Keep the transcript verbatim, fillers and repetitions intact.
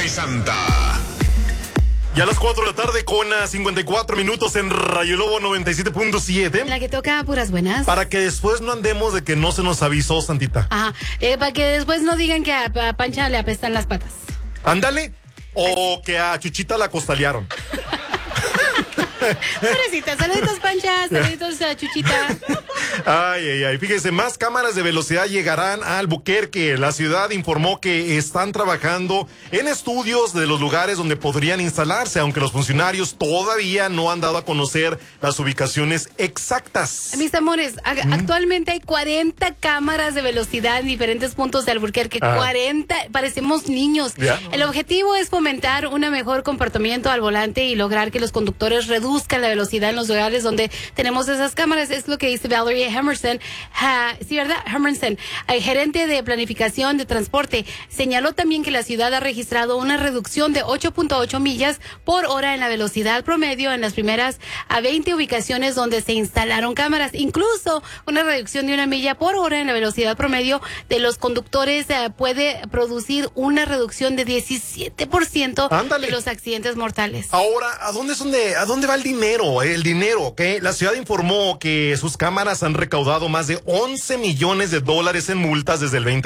y Santa. Ya a las cuatro de la tarde con cincuenta y cuatro minutos en Rayo Lobo noventa y siete punto siete. La que toca puras buenas. Para que después no andemos de que no se nos avisó, Santita. Ajá, eh, para que después no digan que a, a Pancha le apestan las patas. Ándale. O que a Chuchita la costalearon. Pobrecita, saluditos Pancha, saluditos a Chuchita. Ay, ay, ay. Fíjese, más cámaras de velocidad llegarán a Albuquerque. La ciudad informó que están trabajando en estudios de los lugares donde podrían instalarse, aunque los funcionarios todavía no han dado a conocer las ubicaciones exactas. Mis amores, a- ¿Mm? actualmente hay cuarenta cámaras de velocidad en diferentes puntos de Albuquerque. Ah. cuarenta, parecemos niños. Ya. El objetivo es fomentar un mejor comportamiento al volante y lograr que los conductores reduzcan la velocidad en los lugares donde tenemos esas cámaras. Es lo que dice Valerie Hermanson. Ja, sí, ¿verdad? Hermanson, el gerente de planificación de transporte, señaló también que la ciudad ha registrado una reducción de ocho punto ocho millas por hora en la velocidad promedio en las primeras a veinte ubicaciones donde se instalaron cámaras. Incluso una reducción de una milla por hora en la velocidad promedio de los conductores eh, puede producir una reducción de diecisiete por ciento Ándale. de los accidentes mortales. Ahora, ¿a dónde, son de, ¿a dónde va el dinero? El dinero, ¿ok? La ciudad informó que sus cámaras han recaudado más de once millones de dólares en multas desde el veinte